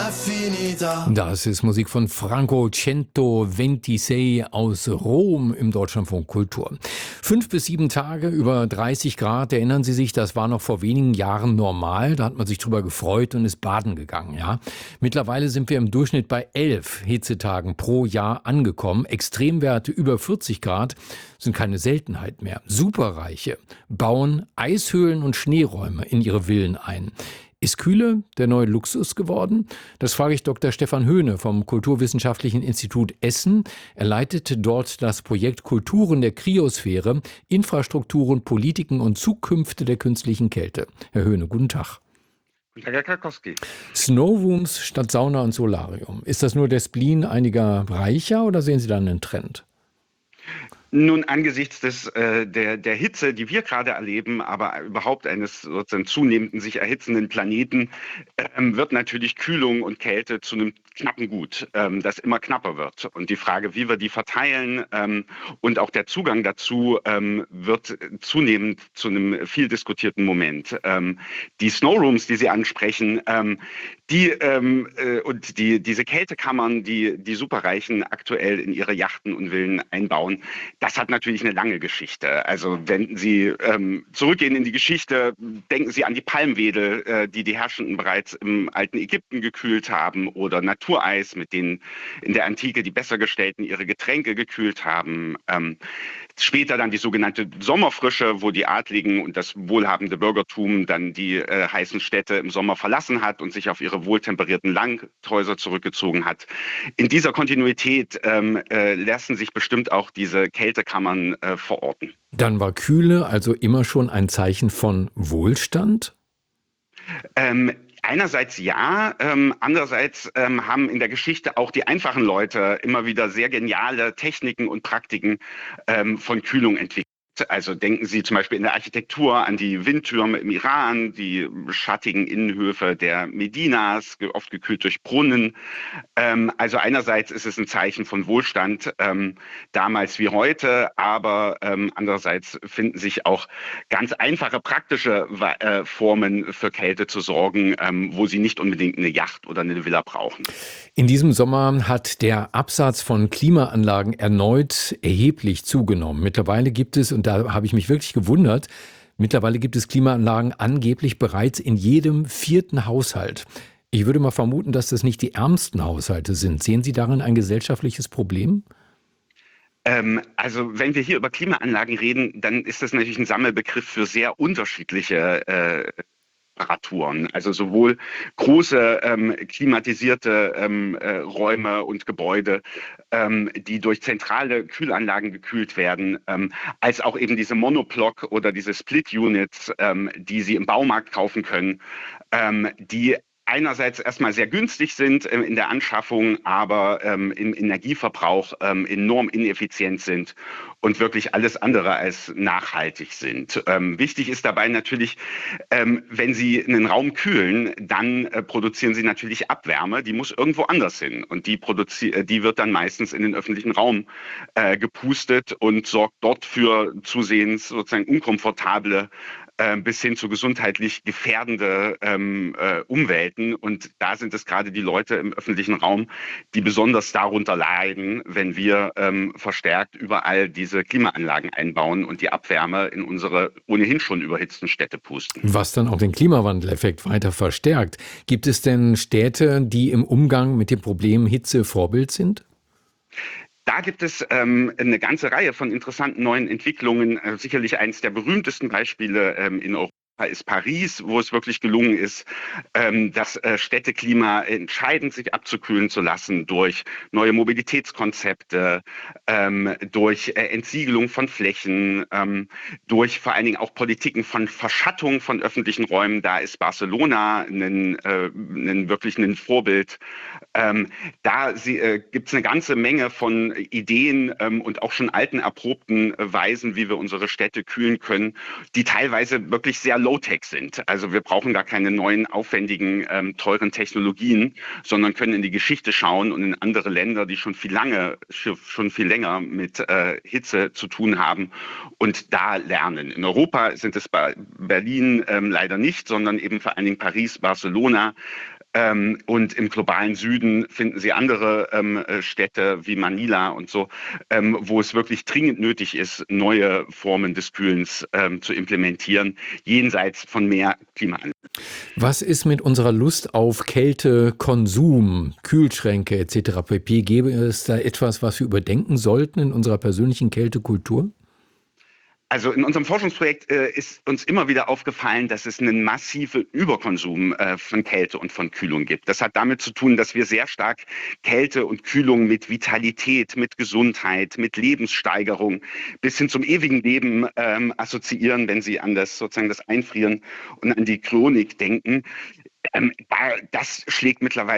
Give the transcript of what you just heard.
finita. Das ist Musik von Franco Centoventisei aus Rom im Deutschlandfunk Kultur. 5 bis 7 Tage über 30 Grad, erinnern Sie sich, das war noch vor wenigen Jahren normal. Da hat man sich drüber gefreut und ist baden gegangen. Ja? Mittlerweile sind wir im Durchschnitt bei 11 Hitzetagen pro Jahr angekommen. Extremwerte über 40 Grad sind keine Seltenheit mehr. Superreiche bauen Eishöhlen und Schneeräume in ihre Villen ein. Ist Kühle der neue Luxus geworden? Das frage ich Dr. Stefan Höhne vom Kulturwissenschaftlichen Institut Essen. Er leitet dort das Projekt Kulturen der Kryosphäre, Infrastrukturen, Politiken und Zukünfte der künstlichen Kälte. Herr Höhne, guten Tag. Guten Tag, Herr Krakowski. Snowrooms statt Sauna und Solarium. Ist das nur der Spleen einiger Reicher oder sehen Sie da einen Trend? Nun, angesichts der Hitze, die wir gerade erleben, aber überhaupt eines sozusagen zunehmenden sich erhitzenden Planeten, wird natürlich Kühlung und Kälte zu einem knappen Gut, das immer knapper wird. Und die Frage, wie wir die verteilen und auch der Zugang dazu wird zunehmend zu einem viel diskutierten Moment. Die Snowrooms, die Sie ansprechen, diese Kältekammern, die Superreichen aktuell in ihre Yachten und Villen einbauen, das hat natürlich eine lange Geschichte. Also wenn Sie zurückgehen in die Geschichte, denken Sie an die Palmwedel, die Herrschenden bereits im alten Ägypten gekühlt haben, oder Natureis, mit denen in der Antike die Bessergestellten ihre Getränke gekühlt haben. Später dann die sogenannte Sommerfrische, wo die Adligen und das wohlhabende Bürgertum dann die heißen Städte im Sommer verlassen hat und sich auf ihre wohltemperierten Langhäuser zurückgezogen hat. In dieser Kontinuität lassen sich bestimmt auch diese Kältekammern verorten. Dann war Kühle also immer schon ein Zeichen von Wohlstand? Einerseits ja, andererseits haben in der Geschichte auch die einfachen Leute immer wieder sehr geniale Techniken und Praktiken von Kühlung entwickelt. Also denken Sie zum Beispiel in der Architektur an die Windtürme im Iran, die schattigen Innenhöfe der Medinas, oft gekühlt durch Brunnen. Also einerseits ist es ein Zeichen von Wohlstand, damals wie heute, aber andererseits finden sich auch ganz einfache praktische Formen für Kälte zu sorgen, wo Sie nicht unbedingt eine Yacht oder eine Villa brauchen. In diesem Sommer hat der Absatz von Klimaanlagen erneut erheblich zugenommen. Mittlerweile gibt es, und da habe ich mich wirklich gewundert, mittlerweile gibt es Klimaanlagen angeblich bereits in jedem 4. Haushalt. Ich würde mal vermuten, dass das nicht die ärmsten Haushalte sind. Sehen Sie darin ein gesellschaftliches Problem? Also wenn wir hier über Klimaanlagen reden, dann ist das natürlich ein Sammelbegriff für sehr unterschiedliche Temperaturen, also sowohl große klimatisierte Räume und Gebäude, die durch zentrale Kühlanlagen gekühlt werden, als auch eben diese Monoblock- oder diese Split-Units, die Sie im Baumarkt kaufen können, die einerseits erstmal sehr günstig sind in der Anschaffung, aber im Energieverbrauch enorm ineffizient sind und wirklich alles andere als nachhaltig sind. Wichtig ist dabei natürlich, wenn Sie einen Raum kühlen, dann produzieren Sie natürlich Abwärme, die muss irgendwo anders hin. Und die wird dann meistens in den öffentlichen Raum gepustet und sorgt dort für zusehends sozusagen unkomfortable bis hin zu gesundheitlich gefährdende Umwelten. Und da sind es gerade die Leute im öffentlichen Raum, die besonders darunter leiden, wenn wir verstärkt überall diese Klimaanlagen einbauen und die Abwärme in unsere ohnehin schon überhitzten Städte pusten. Was dann auch den Klimawandeleffekt weiter verstärkt. Gibt es denn Städte, die im Umgang mit dem Problem Hitze Vorbild sind? Da gibt es eine ganze Reihe von interessanten neuen Entwicklungen. Sicherlich eines der berühmtesten Beispiele in Europa ist Paris, wo es wirklich gelungen ist, das Städteklima entscheidend sich abzukühlen zu lassen durch neue Mobilitätskonzepte, durch Entsiegelung von Flächen, durch vor allen Dingen auch Politiken von Verschattung von öffentlichen Räumen. Da ist Barcelona wirklich ein Vorbild. Da gibt es eine ganze Menge von Ideen und auch schon alten, erprobten Weisen, wie wir unsere Städte kühlen können, die teilweise wirklich sehr low-tech sind. Also wir brauchen da keine neuen, aufwendigen, teuren Technologien, sondern können in die Geschichte schauen und in andere Länder, die schon viel länger mit Hitze zu tun haben und da lernen. In Europa sind es bei Berlin leider nicht, sondern eben vor allen Dingen Paris, Barcelona, Und im globalen Süden finden Sie andere Städte wie Manila und so, wo es wirklich dringend nötig ist, neue Formen des Kühlens zu implementieren, jenseits von mehr Klimaanlagen. Was ist mit unserer Lust auf Kälte, Konsum, Kühlschränke etc. pp? Gäbe es da etwas, was wir überdenken sollten in unserer persönlichen Kältekultur? Also in unserem Forschungsprojekt ist uns immer wieder aufgefallen, dass es einen massiven Überkonsum von Kälte und von Kühlung gibt. Das hat damit zu tun, dass wir sehr stark Kälte und Kühlung mit Vitalität, mit Gesundheit, mit Lebenssteigerung bis hin zum ewigen Leben assoziieren, wenn Sie an das Einfrieren und an die Chronik denken. Das schlägt mittlerweile